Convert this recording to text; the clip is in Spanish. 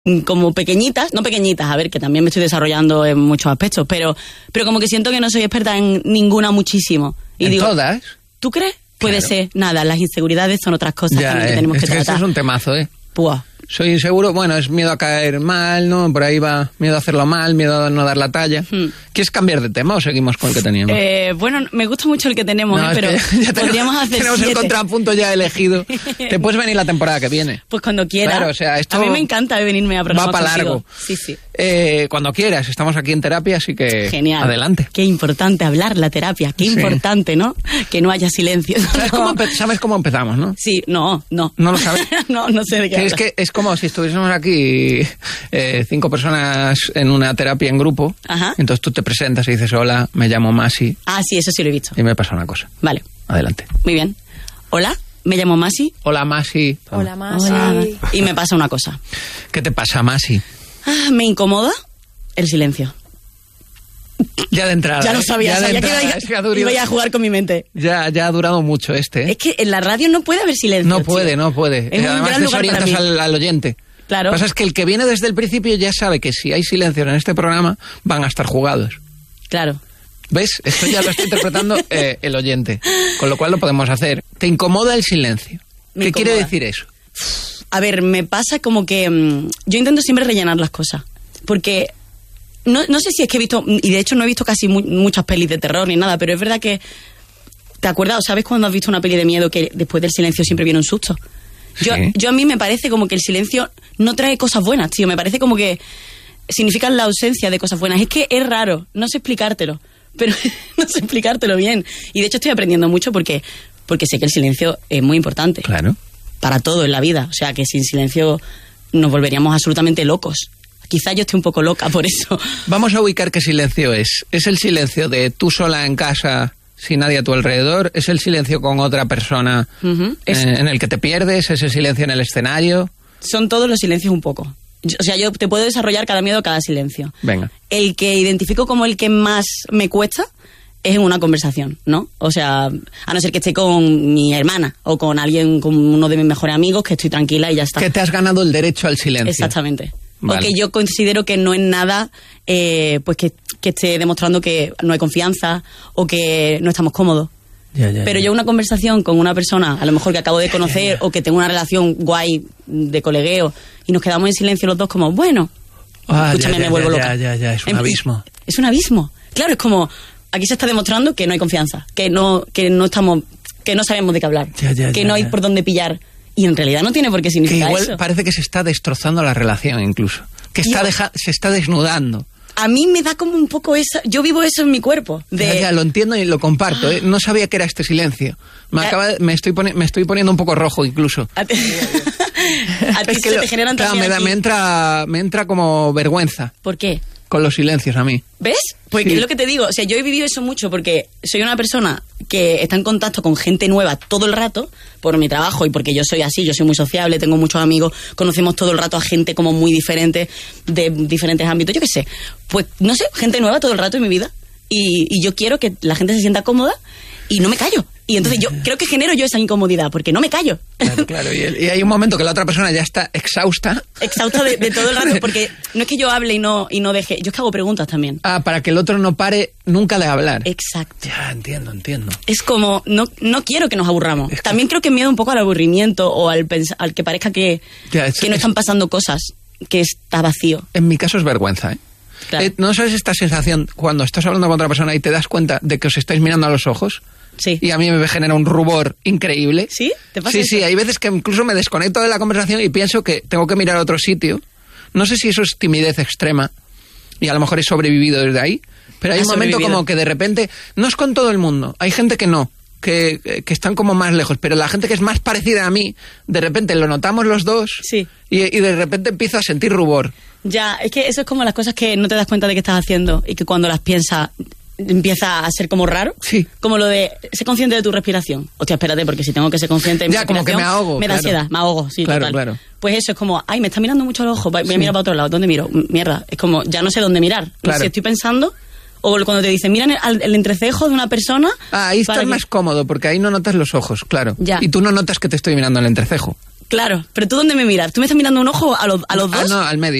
como pequeñitas, no pequeñitas, a ver, que también me estoy desarrollando en muchos aspectos, pero como que siento que no soy experta en ninguna muchísimo. Y ¿En digo, todas? ¿Tú crees? Puede ser. Nada, las inseguridades son otras cosas también que tenemos que tratar. Eso es un temazo, Puah. Soy inseguro, bueno, es miedo a caer mal, ¿no? Por ahí va, miedo a hacerlo mal, miedo a no dar la talla. ¿Quieres cambiar de tema o seguimos con el que teníamos? Bueno, me gusta mucho el que tenemos, pero ya podríamos hacer tenemos 7. el contrapunto ya elegido. Te puedes venir la temporada que viene. Pues cuando quieras. Claro, o sea, esto a mí me encanta venirme a programar. Va para largo. Sí, sí. Cuando quieras, estamos aquí en terapia, así que genial. Adelante. Qué importante hablar la terapia, qué importante, ¿no? Que no haya silencio. ¿Sabes cómo empezamos, no? Sí, no. ¿No lo sabes? no sé de qué hablas. Es que es como si estuviésemos aquí 5 personas en una terapia en grupo. Ajá. Entonces tú te presentas y dices, hola, me llamo Masi. Ah, sí, eso sí lo he visto. Y me pasa una cosa. Vale. Adelante. Muy bien. Hola, me llamo Masi. Hola, Masi. Hola, Masi. Hola. Y me pasa una cosa. ¿Qué te pasa, Masi? Me incomoda el silencio. Ya de entrada. Ya lo sabía, sabía que iba a jugar con mi mente. Ya ha durado mucho este. Es que en la radio no puede haber silencio. No puede. Además desorientas al oyente. Claro. Lo que pasa es que el que viene desde el principio ya sabe que si hay silencio en este programa van a estar jugados. Claro. ¿Ves? Esto ya lo está interpretando el oyente. Con lo cual lo podemos hacer. ¿Te incomoda el silencio? ¿Qué quiere decir eso? A ver, me pasa como que yo intento siempre rellenar las cosas. Porque no sé si es que he visto, y de hecho no he visto casi muchas pelis de terror ni nada, pero es verdad que, ¿te acuerdas? ¿Sabes cuando has visto una peli de miedo que después del silencio siempre viene un susto? Yo a mí me parece como que el silencio no trae cosas buenas, tío. Me parece como que significa la ausencia de cosas buenas. Es que es raro, no sé explicártelo, pero no sé explicártelo bien. Y de hecho estoy aprendiendo mucho porque sé que el silencio es muy importante. Claro. Para todo en la vida. O sea, que sin silencio nos volveríamos absolutamente locos. Quizá yo esté un poco loca por eso. Vamos a ubicar qué silencio es. ¿Es el silencio de tú sola en casa sin nadie a tu alrededor? ¿Es el silencio con otra persona en el que te pierdes? ¿Es el silencio en el escenario? Son todos los silencios un poco. O sea, yo te puedo desarrollar cada miedo, cada silencio. Venga. El que identifico como el que más me cuesta es en una conversación, ¿no? O sea, a no ser que esté con mi hermana o con alguien, con uno de mis mejores amigos, que estoy tranquila y ya está. Que te has ganado el derecho al silencio. Exactamente. Vale. Porque yo considero que no es nada pues que esté demostrando que no hay confianza o que no estamos cómodos. Pero yo una conversación con una persona, a lo mejor que acabo de conocer o que tengo una relación guay de colegueo y nos quedamos en silencio los dos como, bueno, escúchame, me vuelvo loca. Es un abismo. Es un abismo. Claro, es como, aquí se está demostrando que no hay confianza, que no estamos, que no sabemos de qué hablar, que no hay por dónde pillar. Y en realidad no tiene por qué significar que igual eso. Parece que se está destrozando la relación incluso. Que se está desnudando. A mí me da como un poco eso. Yo vivo eso en mi cuerpo. Ya, lo entiendo y lo comparto. No sabía que era este silencio. Me estoy poniendo un poco rojo incluso. A ti es que te generan también. Claro, me entra como vergüenza. ¿Por qué? Con los silencios a mí. ¿Ves? Pues sí. Es lo que te digo. O sea, yo he vivido eso mucho porque soy una persona que está en contacto con gente nueva todo el rato por mi trabajo y porque yo soy así, yo soy muy sociable, tengo muchos amigos, conocemos todo el rato a gente como muy diferente de diferentes ámbitos, yo qué sé. Pues, no sé, gente nueva todo el rato en mi vida y yo quiero que la gente se sienta cómoda y no me callo. Y entonces yo creo que genero yo esa incomodidad, porque no me callo. Claro. Y hay un momento que la otra persona ya está exhausta. Exhausta de todo el rato, porque no es que yo hable y no deje. Yo es que hago preguntas también. Para que el otro no pare nunca de hablar. Exacto. Ya, entiendo. Es como, no quiero que nos aburramos. También creo que miedo un poco al aburrimiento o al que parezca que no están pasando cosas, que está vacío. En mi caso es vergüenza, ¿eh? Claro. ¿No sabes esta sensación cuando estás hablando con otra persona y te das cuenta de que os estáis mirando a los ojos? Sí. Y a mí me genera un rubor increíble. ¿Sí? ¿Te pasa eso? Sí, hay veces que incluso me desconecto de la conversación y pienso que tengo que mirar a otro sitio. No sé si eso es timidez extrema y a lo mejor he sobrevivido desde ahí, pero hay un momento como que de repente, no es con todo el mundo, hay gente que no, que están como más lejos, pero la gente que es más parecida a mí, de repente lo notamos los dos. Sí. Y de repente empiezo a sentir rubor. Ya, es que eso es como las cosas que no te das cuenta de que estás haciendo y que cuando las piensas empieza a ser como raro. Sí. Como lo de ser consciente de tu respiración. Hostia, espérate, porque si tengo que ser consciente de mi respiración, como que me ahogo. Me da ansiedad, me ahogo, sí, claro, total. Claro. Pues eso es como, ay, me está mirando mucho al ojo, voy a mirar para otro lado, ¿dónde miro? Mierda, es como, ya no sé dónde mirar. Claro. Si estoy pensando, o cuando te dicen, mira el entrecejo de una persona. Ahí estás más cómodo, porque ahí no notas los ojos, claro. Ya. Y tú no notas que te estoy mirando el entrecejo. Claro, pero ¿tú dónde me miras? ¿Tú me estás mirando un ojo a los dos? No, al medio.